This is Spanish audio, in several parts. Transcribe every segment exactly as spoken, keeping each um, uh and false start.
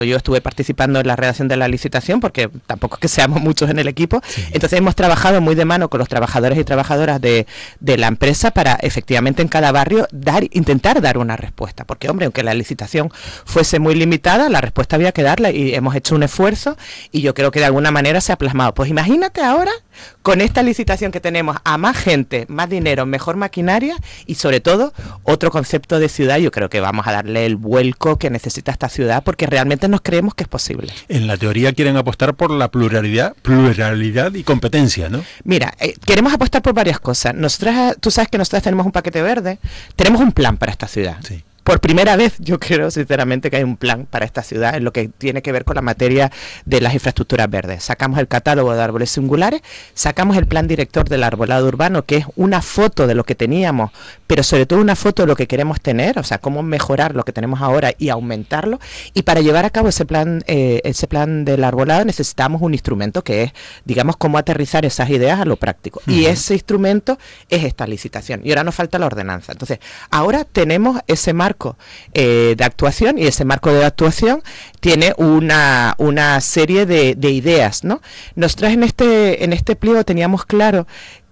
Yo estuve participando en la redacción de la licitación porque tampoco es que seamos muchos en el equipo, sí. Entonces hemos trabajado muy de mano con los trabajadores y trabajadoras de, de la empresa para efectivamente en cada barrio dar, intentar dar una respuesta, porque hombre, aunque la licitación fuese muy limitada, la respuesta había que darla y hemos hecho un esfuerzo y yo creo que de alguna manera se ha plasmado. Pues imagínate ahora con esta licitación que tenemos a más gente, más dinero, mejor maquinaria y sobre todo otro concepto de ciudad. Yo creo que vamos a darle el vuelco que necesita esta ciudad porque realmente nos creemos que es posible. En la teoría quieren apostar por la pluralidad, pluralidad y competencia, ¿no? Mira, eh, queremos apostar por varias cosas. Nosotras, tú sabes que nosotras tenemos un paquete verde, tenemos un plan para esta ciudad. Sí. Por primera vez yo creo sinceramente que hay un plan para esta ciudad en lo que tiene que ver con la materia de las infraestructuras verdes. Sacamos el catálogo de árboles singulares, sacamos el plan director del arbolado urbano, que es una foto de lo que teníamos, pero sobre todo una foto de lo que queremos tener, o sea, cómo mejorar lo que tenemos ahora y aumentarlo. Y para llevar a cabo ese plan, eh, ese plan del arbolado necesitamos un instrumento que es, digamos, cómo aterrizar esas ideas a lo práctico. Uh-huh. Y ese instrumento es esta licitación. Y ahora nos falta la ordenanza. Entonces, ahora tenemos ese marco Eh, de actuación y ese marco de actuación tiene una, una serie de, de ideas, ¿no? Nosotros en este, en este pliego teníamos claro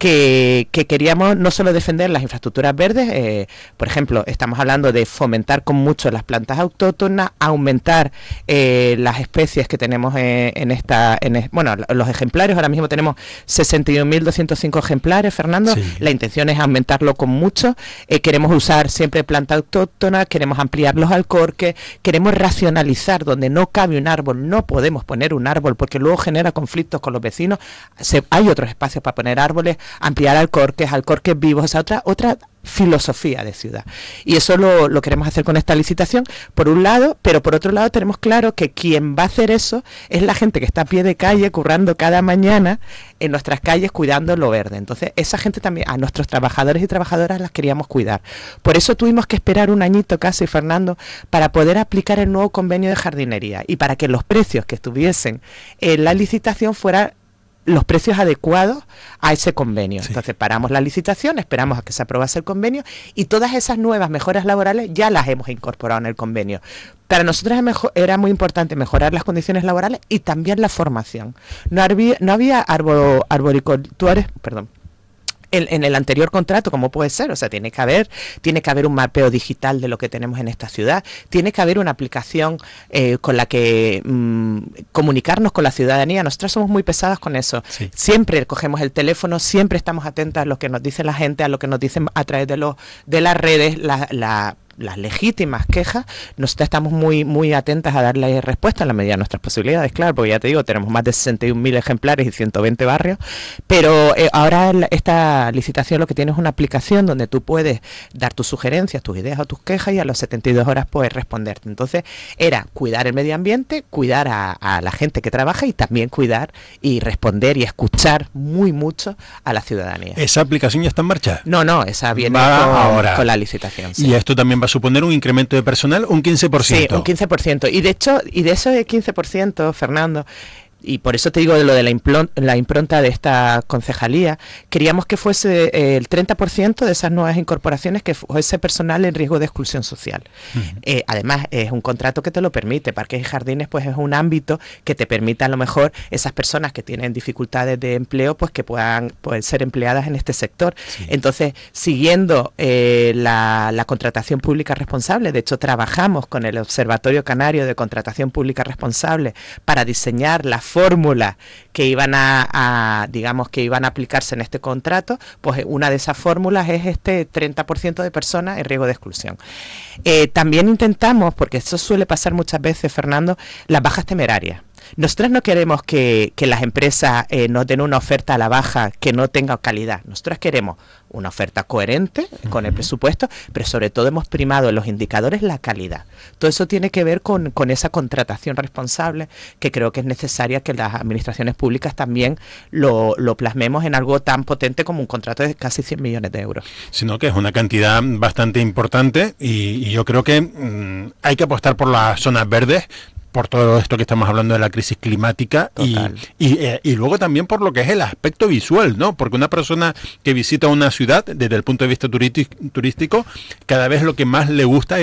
que, que queríamos no solo defender las infraestructuras verdes, eh, por ejemplo, estamos hablando de fomentar con mucho las plantas autóctonas, aumentar eh, las especies que tenemos en, en esta, en, bueno, los ejemplares, ahora mismo tenemos sesenta y un mil doscientos cinco ejemplares, Fernando, sí. La intención es aumentarlo con mucho, eh, queremos usar siempre planta autóctona, queremos ampliar los alcorques, queremos racionalizar donde no cabe un árbol, no podemos poner un árbol porque luego genera conflictos con los vecinos, Se, hay otros espacios para poner árboles, ampliar alcorques, alcorques vivos, o sea, otra, otra filosofía de ciudad. Y eso lo, lo queremos hacer con esta licitación, por un lado, pero por otro lado tenemos claro que quien va a hacer eso es la gente que está a pie de calle, currando cada mañana en nuestras calles, cuidando lo verde. Entonces, esa gente también, a nuestros trabajadores y trabajadoras las queríamos cuidar. Por eso tuvimos que esperar un añito casi, Fernando, para poder aplicar el nuevo convenio de jardinería y para que los precios que estuviesen en la licitación fueran los precios adecuados a ese convenio. Sí. Entonces paramos la licitación, esperamos a que se aprobase el convenio y todas esas nuevas mejoras laborales ya las hemos incorporado en el convenio. Para nosotros era muy importante mejorar las condiciones laborales y también la formación. No había, no había arbor, arboricultores, perdón, En, en el anterior contrato, como puede ser, o sea, tiene que haber, tiene que haber un mapeo digital de lo que tenemos en esta ciudad, tiene que haber una aplicación eh, con la que mmm, comunicarnos con la ciudadanía. Nosotros somos muy pesadas con eso. Sí. Siempre cogemos el teléfono, siempre estamos atentas a lo que nos dice la gente, a lo que nos dicen a través de los de las redes, la, la las legítimas quejas. Nosotros estamos muy muy atentas a darle respuesta en la medida de nuestras posibilidades, claro, porque ya te digo, tenemos más de sesenta y un mil ejemplares y ciento veinte barrios, pero eh, ahora esta licitación lo que tiene es una aplicación donde tú puedes dar tus sugerencias, tus ideas o tus quejas y a las setenta y dos horas puedes responderte. Entonces era cuidar el medio ambiente, cuidar a, a la gente que trabaja y también cuidar y responder y escuchar muy mucho a la ciudadanía. ¿Esa aplicación ya está en marcha? No, no, esa viene con, ahora. con la licitación. Sí. Y esto también va a suponer un incremento de personal, un quince por ciento. Sí, un quince por ciento. Y de hecho, y de eso de quince por ciento, Fernando, y por eso te digo de lo de la, implon- la impronta de esta concejalía, queríamos que fuese eh, el treinta por ciento de esas nuevas incorporaciones que fuese personal en riesgo de exclusión social. Uh-huh. Eh, además, es un contrato que te lo permite. Parques y Jardines pues es un ámbito que te permite a lo mejor esas personas que tienen dificultades de empleo pues que puedan, pueden ser empleadas en este sector. Sí. Entonces, siguiendo eh, la, la contratación pública responsable, de hecho trabajamos con el Observatorio Canario de Contratación Pública Responsable para diseñar la fórmula que iban a, a, digamos, que iban a aplicarse en este contrato, pues una de esas fórmulas es este treinta por ciento de personas en riesgo de exclusión. Eh, también intentamos, porque eso suele pasar muchas veces, Fernando, las bajas temerarias. Nosotros no queremos que, que las empresas eh, nos den una oferta a la baja que no tenga calidad. Nosotros queremos una oferta coherente uh-huh. con el presupuesto, pero sobre todo hemos primado en los indicadores la calidad. Todo eso tiene que ver con, con esa contratación responsable que creo que es necesaria que las administraciones públicas también lo, lo plasmemos en algo tan potente como un contrato de casi cien millones de euros. Sino que es una cantidad bastante importante y, y yo creo que mmm, hay que apostar por las zonas verdes, por todo esto que estamos hablando de la crisis climática y, y, eh, y luego también por lo que es el aspecto visual, ¿no? Porque una persona que visita una ciudad desde el punto de vista turístico, cada vez lo que más le gusta es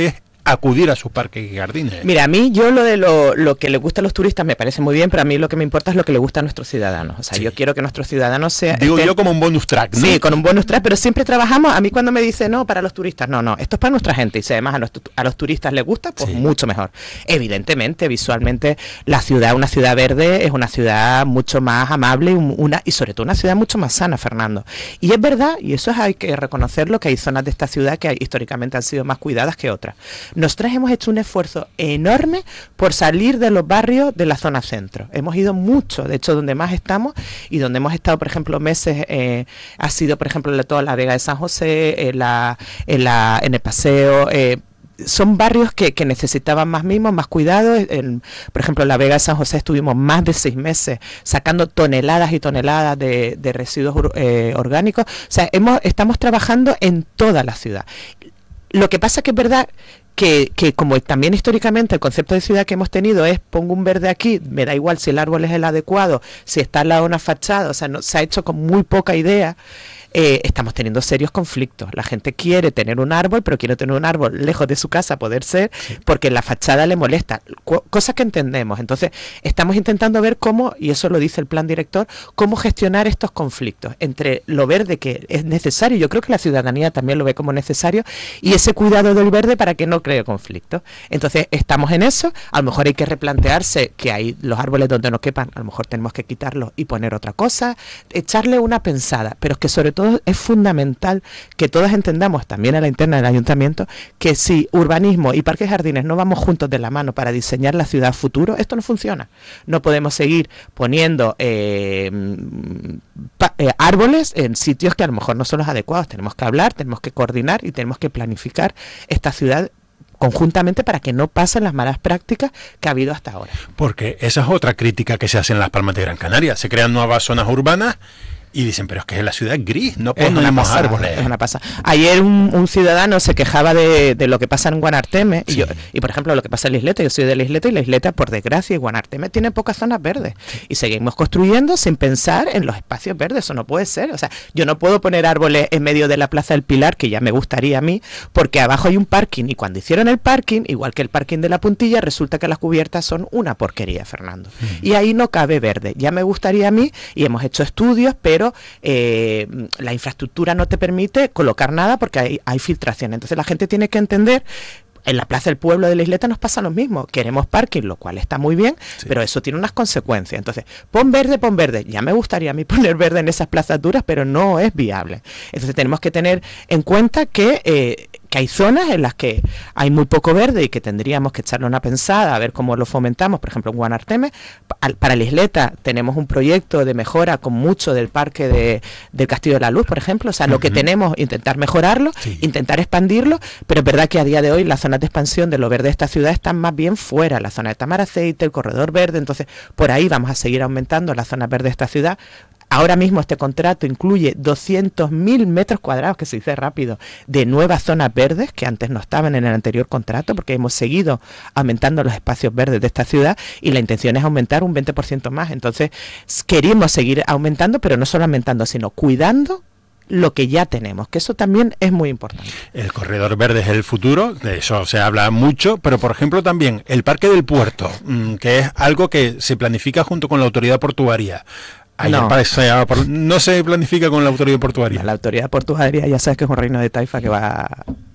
acudir a sus parques y jardines. Mira, a mí yo lo de lo, lo que le gusta a los turistas me parece muy bien, pero a mí lo que me importa es lo que le gusta a nuestros ciudadanos. O sea, sí. yo quiero que nuestros ciudadanos sean... Digo estén, yo como un bonus track, ¿no? Sí, con un bonus track, pero siempre trabajamos, a mí cuando me dice no, para los turistas, no, no, esto es para nuestra gente, y si además a los, a los turistas les gusta, pues sí. mucho mejor. Evidentemente, visualmente, la ciudad, una ciudad verde, es una ciudad mucho más amable una, y sobre todo una ciudad mucho más sana, Fernando. Y es verdad, y eso es, hay que reconocerlo, que hay zonas de esta ciudad que hay, históricamente han sido más cuidadas que otras. Nosotros hemos hecho un esfuerzo enorme por salir de los barrios de la zona centro. Hemos ido mucho, de hecho, donde más estamos y donde hemos estado, por ejemplo, meses, eh, ha sido, por ejemplo, toda la Vega de San José, en, la, en, la, en el Paseo... Eh, son barrios que, que necesitaban más mimos, más cuidado. En, por ejemplo, en la Vega de San José estuvimos más de seis meses sacando toneladas y toneladas de, de residuos eh, orgánicos. O sea, hemos, estamos trabajando en toda la ciudad. Lo que pasa que es verdad que, que como también históricamente el concepto de ciudad que hemos tenido es pongo un verde aquí, me da igual si el árbol es el adecuado, si está al lado de una fachada, o sea, no, se ha hecho con muy poca idea. Eh, estamos teniendo serios conflictos. La gente quiere tener un árbol, pero quiere tener un árbol lejos de su casa, poder ser, sí. porque la fachada le molesta, co- cosa que entendemos. Entonces, estamos intentando ver cómo, y eso lo dice el plan director, cómo gestionar estos conflictos entre lo verde que es necesario, yo creo que la ciudadanía también lo ve como necesario, y ese cuidado del verde para que no cree conflictos. Entonces, estamos en eso. A lo mejor hay que replantearse que hay los árboles donde no quepan, a lo mejor tenemos que quitarlos y poner otra cosa, echarle una pensada, pero es que sobre todo es fundamental que todos entendamos, también a la interna del ayuntamiento, que si urbanismo y parques y jardines no vamos juntos de la mano para diseñar la ciudad futuro, esto no funciona. No podemos seguir poniendo eh, pa, eh, árboles en sitios que a lo mejor no son los adecuados. Tenemos que hablar, tenemos que coordinar y tenemos que planificar esta ciudad conjuntamente para que no pasen las malas prácticas que ha habido hasta ahora. Porque esa es otra crítica que se hace en Las Palmas de Gran Canaria. Se crean nuevas zonas urbanas y dicen, pero es que la ciudad es gris, no ponemos árboles. Es una pasada. Ayer un, un ciudadano se quejaba de, de lo que pasa en Guanarteme, sí. y, yo, y por ejemplo lo que pasa en la Isleta, yo soy de la Isleta, y la Isleta, por desgracia, y Guanarteme tiene pocas zonas verdes. Sí. Y seguimos construyendo sin pensar en los espacios verdes, eso no puede ser. O sea, yo no puedo poner árboles en medio de la Plaza del Pilar, que ya me gustaría a mí, porque abajo hay un parking, y cuando hicieron el parking, igual que el parking de la Puntilla, resulta que las cubiertas son una porquería, Fernando. Mm. Y ahí no cabe verde. Ya me gustaría a mí, y hemos hecho estudios, pero... Eh, la infraestructura no te permite colocar nada porque hay, hay filtración. Entonces la gente tiene que entender, en la Plaza del Pueblo de la Isleta nos pasa lo mismo, queremos parking, lo cual está muy bien, sí. pero eso tiene unas consecuencias. Entonces, pon verde, pon verde. Ya me gustaría a mí poner verde en esas plazas duras, pero no es viable. Entonces tenemos que tener en cuenta que... Eh, que hay zonas en las que hay muy poco verde y que tendríamos que echarle una pensada a ver cómo lo fomentamos. Por ejemplo, en Guanarteme, para la Isleta tenemos un proyecto de mejora con mucho del parque de, del Castillo de la Luz, por ejemplo. O sea, uh-huh. lo que tenemos, intentar mejorarlo, sí. intentar expandirlo, pero es verdad que a día de hoy las zonas de expansión de lo verde de esta ciudad están más bien fuera, la zona de Tamaraceite, el corredor verde. Entonces, por ahí vamos a seguir aumentando las zonas verdes de esta ciudad. Ahora mismo este contrato incluye doscientos mil metros cuadrados, que se dice rápido, de nuevas zonas verdes que antes no estaban en el anterior contrato, porque hemos seguido aumentando los espacios verdes de esta ciudad y la intención es aumentar un veinte por ciento más. Entonces queremos seguir aumentando, pero no solo aumentando, sino cuidando lo que ya tenemos, que eso también es muy importante. El corredor verde es el futuro, de eso se habla mucho, pero por ejemplo también el Parque del Puerto, que es algo que se planifica junto con la autoridad portuaria. No. Parece, no se planifica con la autoridad portuaria. La autoridad portuaria ya sabes que es un reino de taifa que va...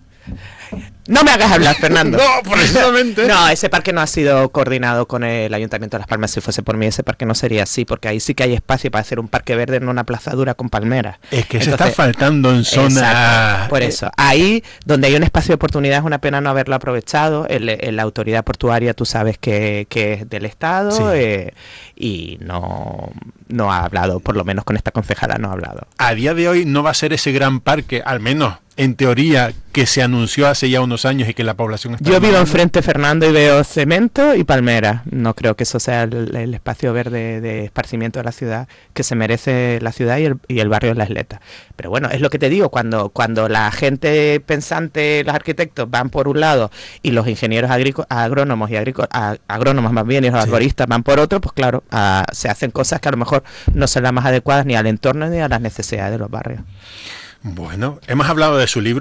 No me hagas hablar, Fernando. No, precisamente. No, ese parque no ha sido coordinado con el Ayuntamiento de Las Palmas. Si fuese por mí, ese parque no sería así, porque ahí sí que hay espacio para hacer un parque verde en una plaza dura con palmeras. Es que Entonces, se está faltando en zona... Por eso, ahí donde hay un espacio de oportunidad es una pena no haberlo aprovechado. El, el, la autoridad portuaria, tú sabes que, que es del Estado, sí. eh, y no, no ha hablado, por lo menos con esta concejala no ha hablado. A día de hoy no va a ser ese gran parque, al menos en teoría, que se anunció hace ya unos años y que la población está... Yo vivo enfrente, Fernando, y veo cemento y palmeras. No creo que eso sea el, el espacio verde de esparcimiento de la ciudad que se merece la ciudad y el, y el barrio de La Isleta. Pero bueno, es lo que te digo, cuando, cuando la gente pensante, los arquitectos van por un lado y los ingenieros agrícolas, agrónomos y agrícolas, agrónomos más bien y los sí. arboristas van por otro, pues claro, a, se hacen cosas que a lo mejor no son las más adecuadas ni al entorno ni a las necesidades de los barrios. Bueno, hemos hablado de su libro,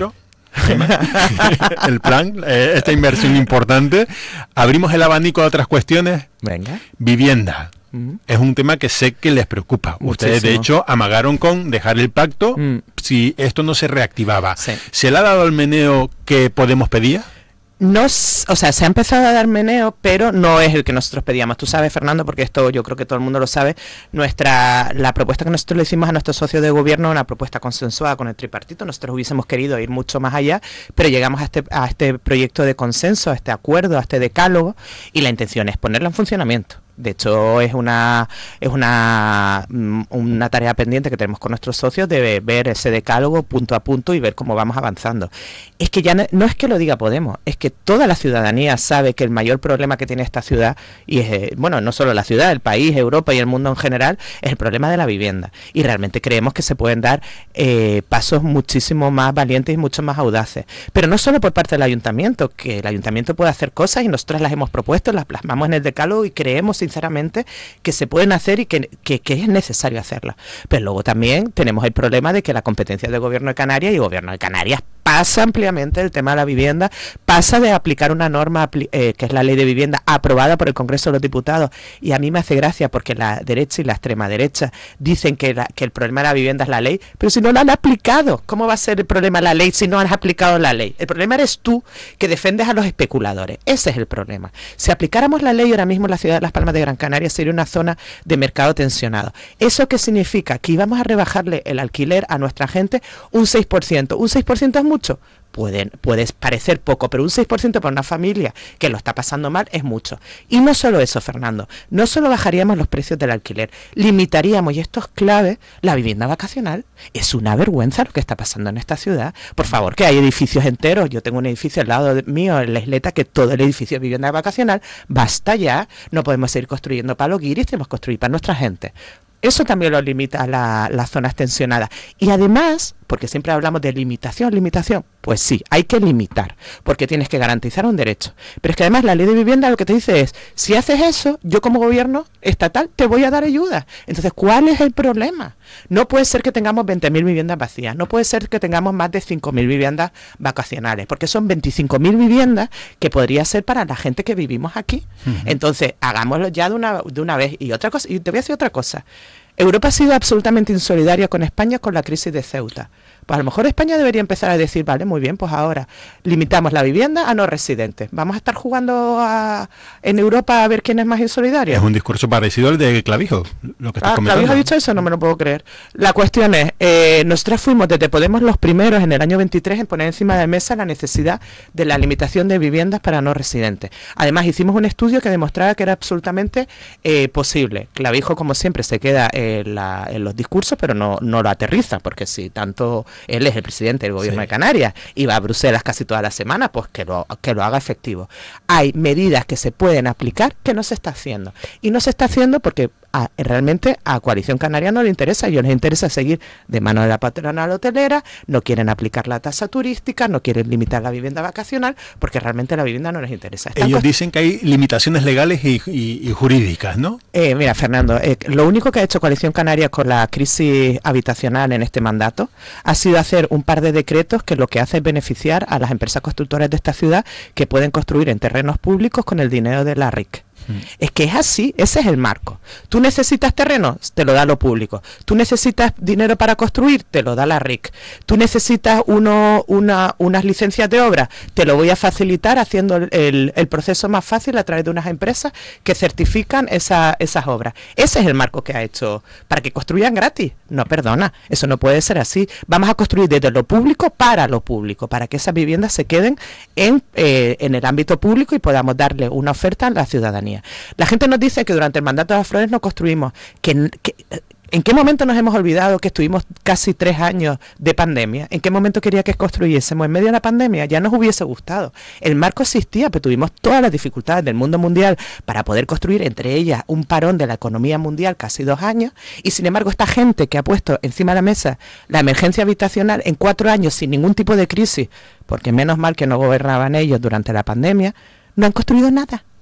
el plan, eh, esta inversión importante. Abrimos el abanico a otras cuestiones. Venga. Vivienda. Mm. Es un tema que sé que les preocupa. Muchísimo. Ustedes, de hecho, amagaron con dejar el pacto mm. si esto no se reactivaba. Sí. ¿Se le ha dado el meneo que Podemos pedía? No, o sea, se ha empezado a dar meneo, pero no es el que nosotros pedíamos. Tú sabes, Fernando, porque esto yo creo que todo el mundo lo sabe, nuestra la propuesta que nosotros le hicimos a nuestro socio de gobierno es una propuesta consensuada con el tripartito. Nosotros hubiésemos querido ir mucho más allá, pero llegamos a este, a este proyecto de consenso, a este acuerdo, a este decálogo, y la intención es ponerlo en funcionamiento. De hecho, es una es una, una tarea pendiente que tenemos con nuestros socios de ver ese decálogo punto a punto y ver cómo vamos avanzando. Es que ya no, no es que lo diga Podemos, es que toda la ciudadanía sabe que el mayor problema que tiene esta ciudad, y es, bueno, no solo la ciudad, el país, Europa y el mundo en general, es el problema de la vivienda. Y realmente creemos que se pueden dar eh, pasos muchísimo más valientes y mucho más audaces. Pero no solo por parte del ayuntamiento, que el ayuntamiento puede hacer cosas y nosotros las hemos propuesto, las plasmamos en el decálogo y creemos sinceramente que se pueden hacer y que, que, que es necesario hacerlas. Pero luego también tenemos el problema de que la competencia del Gobierno de Canarias y el Gobierno de Canarias pasa ampliamente el tema de la vivienda, pasa de aplicar una norma eh, que es la Ley de Vivienda aprobada por el Congreso de los Diputados, y a mí me hace gracia porque la derecha y la extrema derecha dicen que, la, que el problema de la vivienda es la ley, pero si no la han aplicado, ¿cómo va a ser el problema la ley si no has aplicado la ley? El problema eres tú, que defiendes a los especuladores. Ese es el problema. Si aplicáramos la ley ahora mismo en la ciudad de Las Palmas de Gran Canaria sería una zona de mercado tensionado. ¿Eso qué significa? Que íbamos a rebajarle el alquiler a nuestra gente un seis por ciento. ¿Un seis por ciento es mucho? Pueden, puede parecer poco, pero un seis por ciento para una familia que lo está pasando mal es mucho. Y no solo eso, Fernando, no solo bajaríamos los precios del alquiler, limitaríamos, y esto es clave, la vivienda vacacional. Es una vergüenza lo que está pasando en esta ciudad. Por favor, que hay edificios enteros, yo tengo un edificio al lado de, mío, en la isleta, que todo el edificio es vivienda vacacional. Basta ya, no podemos seguir construyendo para los guiris, tenemos que construir para nuestra gente. Eso también lo limita la, las zonas tensionadas. Y además, porque siempre hablamos de limitación, limitación, pues sí, hay que limitar, porque tienes que garantizar un derecho. Pero es que además la ley de vivienda lo que te dice es, si haces eso, yo como gobierno estatal te voy a dar ayuda. Entonces, ¿cuál es el problema? No puede ser que tengamos veinte mil viviendas vacías, no puede ser que tengamos más de cinco mil viviendas vacacionales, porque son veinticinco mil viviendas que podría ser para la gente que vivimos aquí. Uh-huh. Entonces, hagámoslo ya de una, de una vez. Y otra cosa, y te voy a decir otra cosa. Europa ha sido absolutamente insolidaria con España con la crisis de Ceuta. Pues a lo mejor España debería empezar a decir, vale, muy bien, pues ahora limitamos la vivienda a no residentes. Vamos a estar jugando a, en Europa a ver quién es más insolidario. Es un discurso parecido al de Clavijo, lo que estás ah, comentando. ¿Clavijo ha dicho eso? No me lo puedo creer. La cuestión es, eh, nosotros fuimos desde Podemos los primeros en el año veintitrés en poner encima de la mesa la necesidad de la limitación de viviendas para no residentes. Además, hicimos un estudio que demostraba que era absolutamente eh, posible. Clavijo, como siempre, se queda en, la, en los discursos, pero no, no lo aterriza, porque si tanto... Él es el presidente del Gobierno sí. de Canarias y va a Bruselas casi todas las semanas, pues que lo, que lo haga efectivo. Hay medidas que se pueden aplicar que no se está haciendo. Y no se está haciendo porque a, realmente a Coalición Canaria no le interesa. A ellos les interesa seguir de mano de la patronal hotelera, no quieren aplicar la tasa turística, no quieren limitar la vivienda vacacional, porque realmente la vivienda no les interesa. Están ellos dicen que hay limitaciones legales y, y, y jurídicas, ¿no? Eh, mira, Fernando, eh, lo único que ha hecho Coalición Canaria con la crisis habitacional en este mandato ha sido hacer un par de decretos que lo que hace es beneficiar a las empresas constructoras de esta ciudad que pueden construir en terrenos públicos con el dinero de la R I C. Es que es así, ese es el marco. Tú necesitas terreno, te lo da lo público. Tú necesitas dinero para construir, te lo da la R I C. Tú necesitas uno, una, unas licencias de obra, te lo voy a facilitar haciendo el, el, el proceso más fácil a través de unas empresas que certifican esa, esas obras. Ese es el marco que ha hecho para que construyan gratis. No, perdona, eso no puede ser así. Vamos a construir desde lo público para lo público, para que esas viviendas se queden en, eh, en el ámbito público y podamos darle una oferta a la ciudadanía. La gente nos dice que durante el mandato de las Flores no construimos, que, que ¿en qué momento nos hemos olvidado que estuvimos casi tres años de pandemia? ¿En qué momento quería que construyésemos? En medio de la pandemia ya nos hubiese gustado. El marco existía, pero tuvimos todas las dificultades del mundo mundial para poder construir, entre ellas un parón de la economía mundial casi dos años, y sin embargo esta gente que ha puesto encima de la mesa la emergencia habitacional en cuatro años sin ningún tipo de crisis, porque menos mal que no gobernaban ellos durante la pandemia, no han construido nada.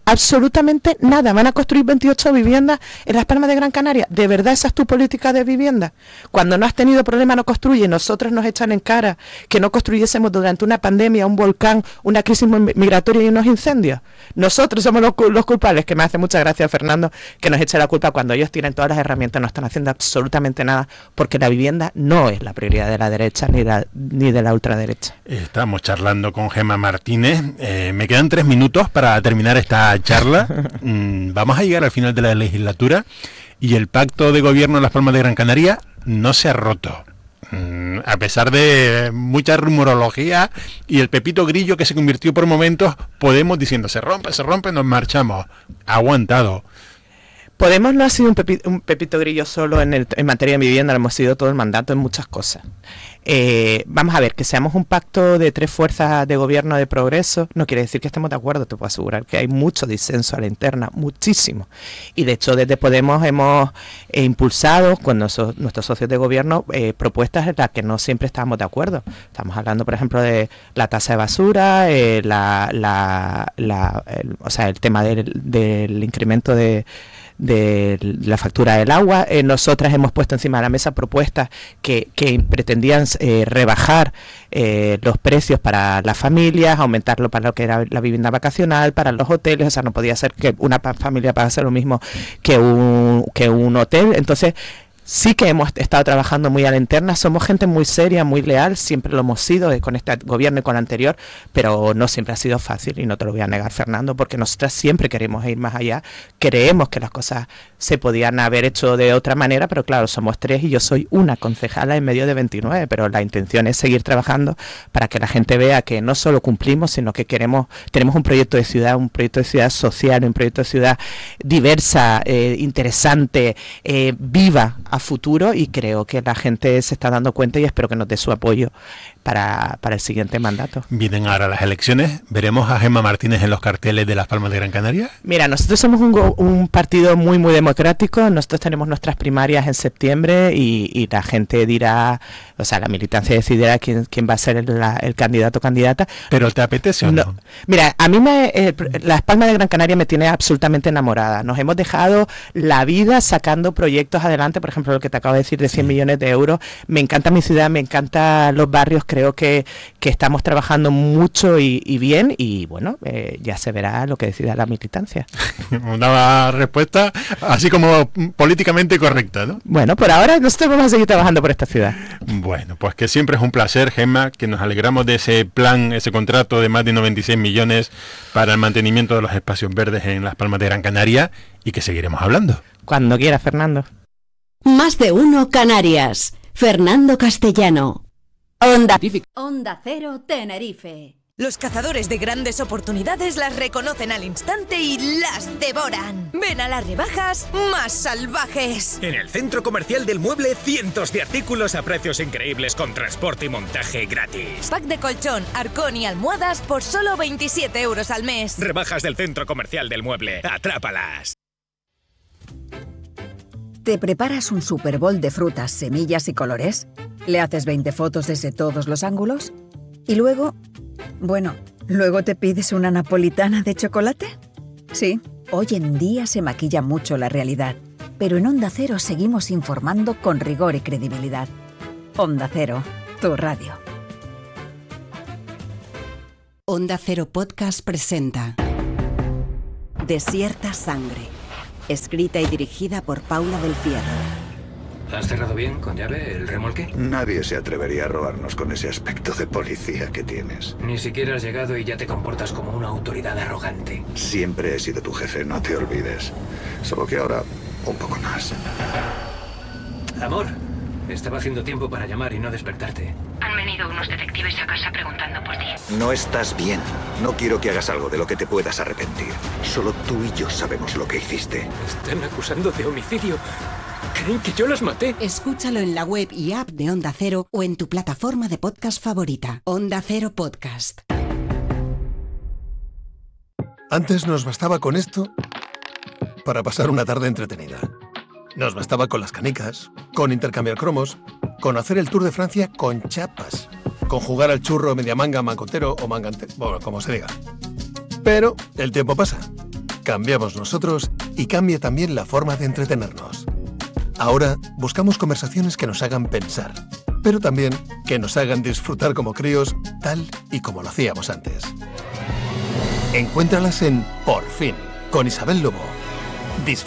absolutamente nada. Van a construir veintiocho viviendas en Las Palmas de Gran Canaria. ¿De verdad esa es tu política de vivienda? Cuando no has tenido problema no construye. Nosotros nos echan en cara que no construyésemos durante una pandemia, un volcán, una crisis migratoria y unos incendios. Nosotros somos los, los culpables, que me hace mucha gracia, Fernando, que nos eche la culpa cuando ellos tienen todas las herramientas, no están haciendo absolutamente nada, porque la vivienda no es la prioridad de la derecha ni, la, ni de la ultraderecha. Estamos charlando con Gemma Martínez. Eh, me quedan tres minutos para terminar esta charla. mm, vamos a llegar al final de la legislatura y el pacto de gobierno en Las Palmas de Gran Canaria no se ha roto, mm, a pesar de mucha rumorología y el pepito grillo que se convirtió por momentos Podemos diciendo se rompe, se rompe, nos marchamos. Ha aguantado. Podemos no ha sido un, pepi, un pepito grillo solo en, el, en materia de vivienda, lo hemos sido todo el mandato en muchas cosas. Eh, vamos a ver, que seamos un pacto de tres fuerzas de gobierno de progreso no quiere decir que estemos de acuerdo. Te puedo asegurar que hay mucho disenso a la interna, muchísimo. Y de hecho desde Podemos hemos eh, impulsado con nuestros, nuestros socios de gobierno eh, propuestas en las que no siempre estamos de acuerdo. Estamos hablando, por ejemplo, de la tasa de basura, eh, la, la, la, el, o sea, el tema del, del incremento de de la factura del agua. Eh, nosotras hemos puesto encima de la mesa propuestas que, que pretendían eh, rebajar eh, los precios para las familias, aumentarlo para lo que era la vivienda vacacional, para los hoteles. O sea, no podía ser que una familia pagase lo mismo que un, que un hotel. Entonces, sí que hemos estado trabajando muy a la interna, somos gente muy seria, muy leal, siempre lo hemos sido eh, con este gobierno y con el anterior, pero no siempre ha sido fácil y no te lo voy a negar, Fernando, porque nosotras siempre queremos ir más allá, creemos que las cosas se podían haber hecho de otra manera, pero claro, somos tres y yo soy una concejala en medio de veintinueve, pero la intención es seguir trabajando para que la gente vea que no solo cumplimos, sino que queremos, tenemos un proyecto de ciudad, un proyecto de ciudad social, un proyecto de ciudad diversa, eh, interesante, eh, viva, a futuro, y creo que la gente se está dando cuenta y espero que nos dé su apoyo para, para el siguiente mandato. Vienen ahora las elecciones, ¿veremos a Gemma Martínez en los carteles de Las Palmas de Gran Canaria? Mira, nosotros somos un, un partido muy muy democrático, nosotros tenemos nuestras primarias en septiembre y, y la gente dirá, o sea, la militancia decidirá quién, quién va a ser el, la, el candidato o candidata. ¿Pero te apetece o no? no? Mira, a mí me, eh, Las Palmas de Gran Canaria me tiene absolutamente enamorada, nos hemos dejado la vida sacando proyectos adelante, por ejemplo, lo que te acabo de decir de cien sí. millones de euros, me encanta mi ciudad, me encantan los barrios, creo que, que estamos trabajando mucho y, y bien, y bueno, eh, ya se verá lo que decida la militancia. Una respuesta así como políticamente correcta, ¿no? Bueno, por ahora nosotros vamos a seguir trabajando por esta ciudad. Bueno, pues que siempre es un placer, Gemma, que nos alegramos de ese plan, ese contrato de más de noventa y seis millones para el mantenimiento de los espacios verdes en Las Palmas de Gran Canaria, y que seguiremos hablando. Cuando quiera, Fernando. Más de uno Canarias. Fernando Castellano. Onda, Onda Cero Tenerife. Los cazadores de grandes oportunidades las reconocen al instante y las devoran. Ven a las rebajas más salvajes. En el Centro Comercial del Mueble, cientos de artículos a precios increíbles con transporte y montaje gratis. Pack de colchón, arcón y almohadas por solo veintisiete euros al mes. Rebajas del Centro Comercial del Mueble. ¡Atrápalas! ¿Te preparas un Super Bowl de frutas, semillas y colores? ¿Le haces veinte fotos desde todos los ángulos? ¿Y luego? Bueno, ¿luego te pides una napolitana de chocolate? Sí, hoy en día se maquilla mucho la realidad, pero en Onda Cero seguimos informando con rigor y credibilidad. Onda Cero, tu radio. Onda Cero Podcast presenta Desierta Sangre, escrita y dirigida por Paula del Fierro. ¿Has cerrado bien, con llave, el remolque? Nadie se atrevería a robarnos con ese aspecto de policía que tienes. Ni siquiera has llegado y ya te comportas como una autoridad arrogante. Siempre he sido tu jefe, no te olvides. Solo que ahora, un poco más. Amor, estaba haciendo tiempo para llamar y no despertarte. Han venido unos detectives a casa preguntando por ti. No estás bien. No quiero que hagas algo de lo que te puedas arrepentir. Solo tú y yo sabemos lo que hiciste. Están acusando de homicidio. ¿Creen que yo las maté? Escúchalo en la web y app de Onda Cero o en tu plataforma de podcast favorita. Onda Cero Podcast. Antes nos bastaba con esto para pasar una tarde entretenida. Nos bastaba con las canicas, con intercambiar cromos, con hacer el Tour de Francia con chapas, con jugar al churro media manga, mangotero o mangante, bueno, como se diga. Pero el tiempo pasa. cambiamos nosotros y cambia también la forma de entretenernos. Ahora buscamos conversaciones que nos hagan pensar, pero también que nos hagan disfrutar como críos, tal y como lo hacíamos antes. Encuéntralas en Por Fin, con Isabel Lobo.